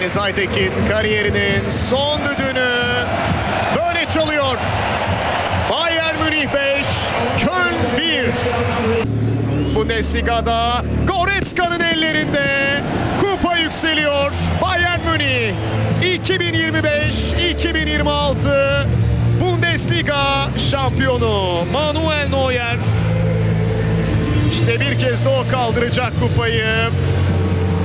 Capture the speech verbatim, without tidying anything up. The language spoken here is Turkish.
Enes Aytekin kariyerinin son düdüğünü böyle çalıyor. Bayern Münih beş, Köln bir. Bundesliga'da Goretzka'nın ellerinde kupa yükseliyor. Bayern Münih iki bin yirmi beş iki bin yirmi altı Bundesliga şampiyonu Manuel Neuer İşte bir kez de o kaldıracak kupayı.